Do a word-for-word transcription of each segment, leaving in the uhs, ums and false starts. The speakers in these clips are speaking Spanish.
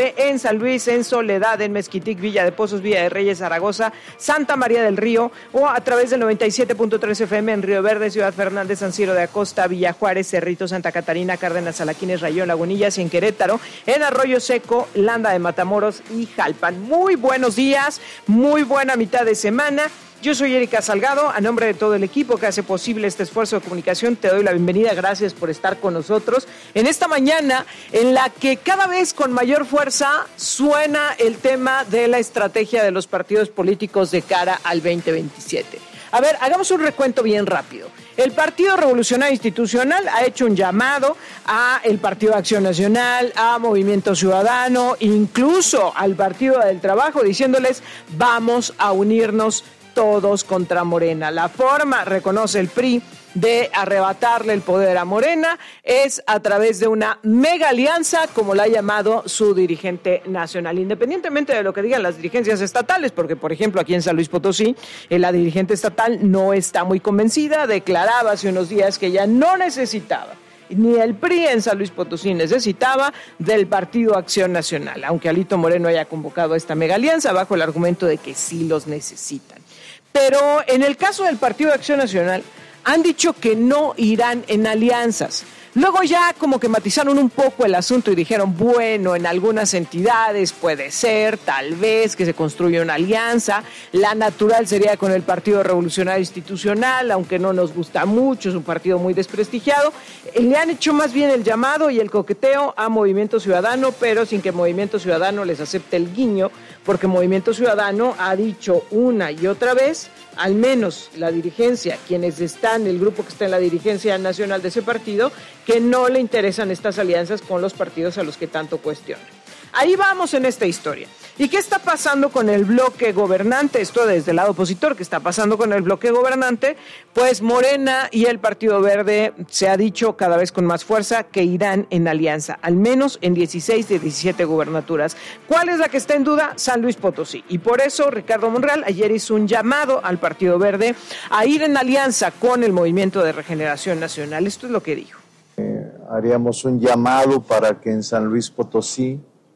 nueve en San Luis, en Soledad, en Mezquitic, Villa de Pozos, Villa de Reyes, Zaragoza, Santa María del Río, o a través del noventa y siete punto tres F M en Río Verde, Ciudad Fernández, San Ciro de Acosta, Villa Juárez, Cerrito, Santa Catarina, Cárdenas, Alaquines, Rayón, Lagunillas y en Querétaro, en Arroyo Seco, Landa de Matamoros y Jalpan. Muy buenos días, muy buena mitad de semana. Yo soy Erika Salgado, a nombre de todo el equipo que hace posible este esfuerzo de comunicación, te doy la bienvenida, gracias por estar con nosotros en esta mañana en la que cada vez con mayor fuerza suena el tema de la estrategia de los partidos políticos de cara al veinte veintisiete. A ver, hagamos un recuento bien rápido. El Partido Revolucionario Institucional ha hecho un llamado a el Partido Acción Nacional, a Movimiento Ciudadano, incluso al Partido del Trabajo, diciéndoles vamos a unirnos todos contra Morena. La forma, reconoce el P R I, de arrebatarle el poder a Morena es a través de una mega alianza, como la ha llamado su dirigente nacional, independientemente de lo que digan las dirigencias estatales, porque por ejemplo aquí en San Luis Potosí, eh, la dirigente estatal no está muy convencida, declaraba hace unos días que ya no necesitaba, ni el P R I en San Luis Potosí necesitaba del Partido Acción Nacional, aunque Alito Moreno haya convocado a esta mega alianza bajo el argumento de que sí los necesitan. Pero en el caso del Partido de Acción Nacional, han dicho que no irán en alianzas. Luego ya como que matizaron un poco el asunto y dijeron, bueno, en algunas entidades puede ser, tal vez, que se construya una alianza. La natural sería con el Partido Revolucionario Institucional, aunque no nos gusta mucho, es un partido muy desprestigiado. Le han hecho más bien el llamado y el coqueteo a Movimiento Ciudadano, pero sin que Movimiento Ciudadano les acepte el guiño, porque Movimiento Ciudadano ha dicho una y otra vez, al menos la dirigencia, quienes están, el grupo que está en la dirigencia nacional de ese partido, que no le interesan estas alianzas con los partidos a los que tanto cuestionan. Ahí vamos en esta historia. ¿Y qué está pasando con el bloque gobernante? Esto desde el lado opositor, ¿qué está pasando con el bloque gobernante? Pues Morena y el Partido Verde se ha dicho cada vez con más fuerza que irán en alianza, al menos en dieciséis de diecisiete gubernaturas. ¿Cuál es la que está en duda? San Luis Potosí. Y por eso Ricardo Monreal ayer hizo un llamado al Partido Verde a ir en alianza con el Movimiento de Regeneración Nacional. Esto es lo que dijo. Eh, haríamos un llamado para que en San Luis Potosí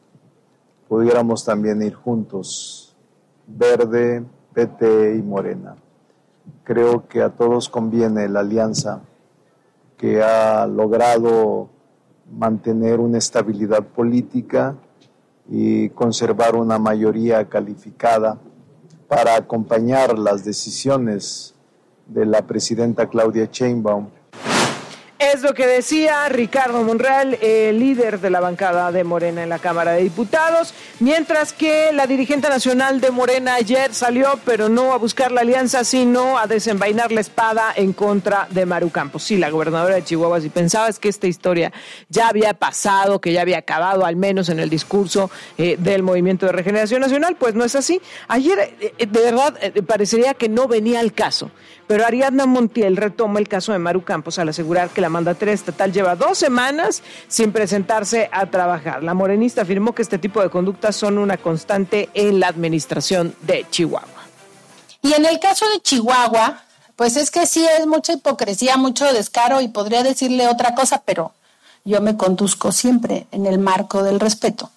pudiéramos también ir juntos, Verde, P T y Morena. Creo que a todos conviene la alianza que ha logrado mantener una estabilidad política y conservar una mayoría calificada para acompañar las decisiones de la presidenta Claudia Sheinbaum. Es lo que decía Ricardo Monreal, el líder de la bancada de Morena en la Cámara de Diputados, mientras que la dirigente nacional de Morena ayer salió, pero no a buscar la alianza, sino a desenvainar la espada en contra de Maru Campos. Sí, la gobernadora de Chihuahua, si pensabas que esta historia ya había pasado, que ya había acabado, al menos en el discurso eh, del Movimiento de Regeneración Nacional, pues no es así. Ayer, eh, de verdad, eh, parecería que no venía al caso, pero Ariadna Montiel retoma el caso de Maru Campos al asegurar que la mandataria estatal lleva dos semanas sin presentarse a trabajar. La morenista afirmó que este tipo de conductas son una constante en la administración de Chihuahua. Y en el caso de Chihuahua, pues es que sí es mucha hipocresía, mucho descaro, y podría decirle otra cosa, pero yo me conduzco siempre en el marco del respeto.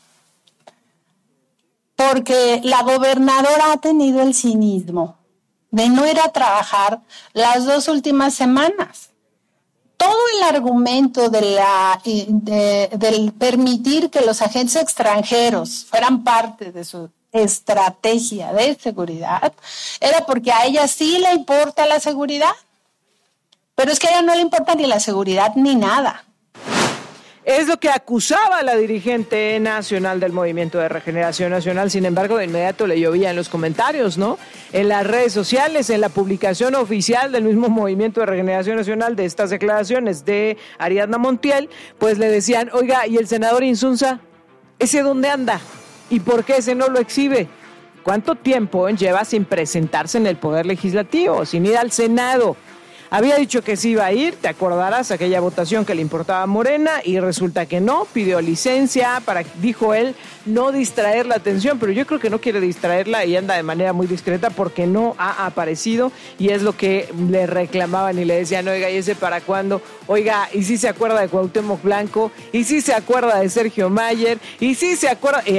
Porque la gobernadora ha tenido el cinismo de no ir a trabajar las dos últimas semanas. Todo el argumento de la de, del permitir que los agentes extranjeros fueran parte de su estrategia de seguridad era porque a ella sí le importa la seguridad, pero es que a ella no le importa ni la seguridad ni nada. Es lo que acusaba la dirigente nacional del Movimiento de Regeneración Nacional. Sin embargo, de inmediato le llovía en los comentarios, ¿no? En las redes sociales, en la publicación oficial del mismo Movimiento de Regeneración Nacional de estas declaraciones de Ariadna Montiel, pues le decían, oiga, ¿y el senador Insunza? ¿Ese dónde anda? ¿Y por qué ese no lo exhibe? ¿Cuánto tiempo lleva sin presentarse en el Poder Legislativo, sin ir al Senado? Había dicho que sí iba a ir, te acordarás, aquella votación que le importaba a Morena, y resulta que no, pidió licencia para, dijo él, no distraer la atención, pero yo creo que no quiere distraerla y anda de manera muy discreta porque no ha aparecido, y es lo que le reclamaban y le decían, oiga, ¿y ese para cuándo? Oiga, ¿y si se acuerda de Cuauhtémoc Blanco? ¿Y si se acuerda de Sergio Mayer? ¿Y si se acuerda?